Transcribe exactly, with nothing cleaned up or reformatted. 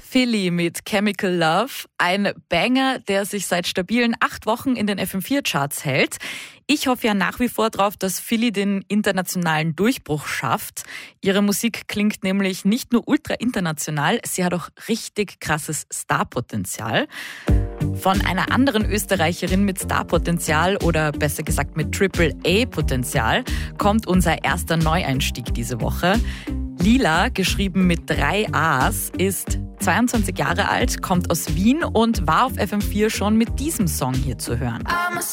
Philly mit Chemical Love. Ein Banger, der sich seit stabilen acht Wochen in den F M vier Charts hält. Ich hoffe ja nach wie vor drauf, dass Philly den internationalen Durchbruch schafft. Ihre Musik klingt nämlich nicht nur ultra international, sie hat auch richtig krasses Starpotenzial. Von einer anderen Österreicherin mit Starpotenzial oder besser gesagt mit Triple-A-Potenzial kommt unser erster Neueinstieg diese Woche. Lila, geschrieben mit drei A's, ist zweiundzwanzig Jahre alt, kommt aus Wien und war auf F M vier schon mit diesem Song hier zu hören.